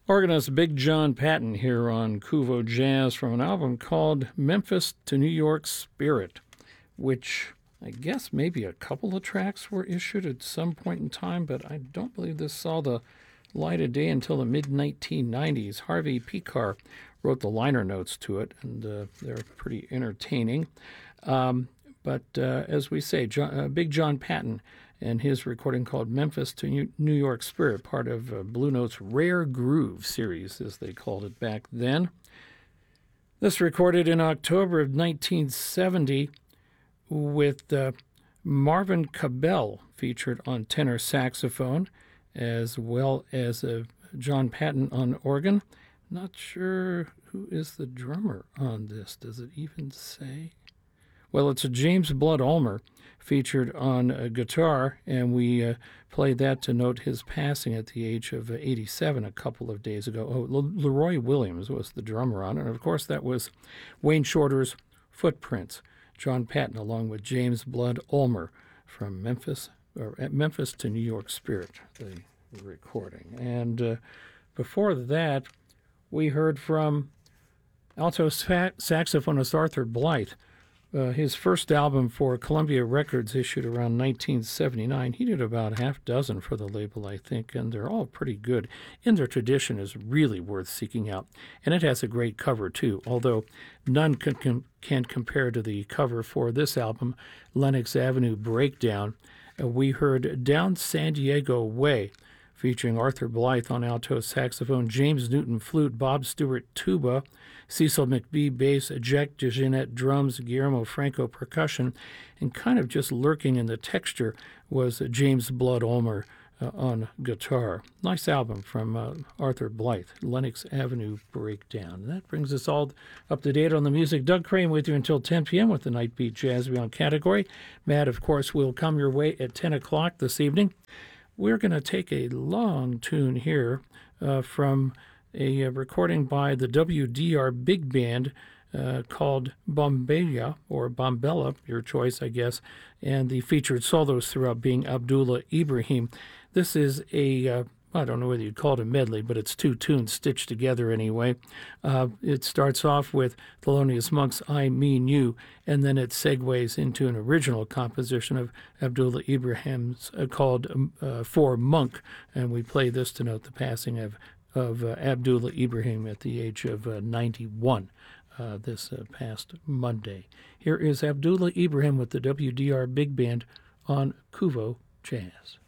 Organist Big John Patton here on Kuvo Jazz from an album called Memphis to New York Spirit, which I guess maybe a couple of tracks were issued at some point in time, but I don't believe this saw the light of day until the mid-1990s. Harvey Pekar wrote the liner notes to it, and they're pretty entertaining. But as we say, Big John Patton and his recording called Memphis to New York Spirit, part of Blue Note's Rare Groove series, as they called it back then. This recorded in October of 1970 with Marvin Cabell featured on tenor saxophone, as well as John Patton on organ. Not sure who is the drummer on this. Does it even say? Well, it's a James Blood Ulmer featured on guitar, and we played that to note his passing at the age of 87 a couple of days ago. Oh, Leroy Williams was the drummer on it, and of course that was Wayne Shorter's Footprints. John Patton along with James Blood Ulmer from Memphis to New York Spirit, the recording. And before that, we heard from alto saxophonist Arthur Blythe. His first album for Columbia Records, issued around 1979, he did about half dozen for the label, I think, and they're all pretty good. In Their Tradition is really worth seeking out, and it has a great cover, too, although none can compare to the cover for this album, Lenox Avenue Breakdown. We heard Down San Diego Way, featuring Arthur Blythe on alto saxophone, James Newton flute, Bob Stewart tuba, Cecil McBee bass, Jack DeJeanette drums, Guillermo Franco percussion, and kind of just lurking in the texture was James Blood Ulmer on guitar. Nice album from Arthur Blythe, Lenox Avenue Breakdown. And that brings us all up to date on the music. Doug Crane with you until 10 p.m. with the Night Beat Jazz Beyond category. Matt, of course, will come your way at 10 o'clock this evening. We're going to take a long tune here from a recording by the WDR Big Band called Bombella, or Bombella, your choice, I guess, and the featured solos throughout being Abdullah Ibrahim. This is I don't know whether you'd call it a medley, but it's two tunes stitched together anyway. It starts off with Thelonious Monk's I Mean You, and then it segues into an original composition of Abdullah Ibrahim's called For Monk, and we play this to note the passing of Abdullah Ibrahim at the age of 91 this past Monday. Here is Abdullah Ibrahim with the WDR Big Band on Kuvo Jazz.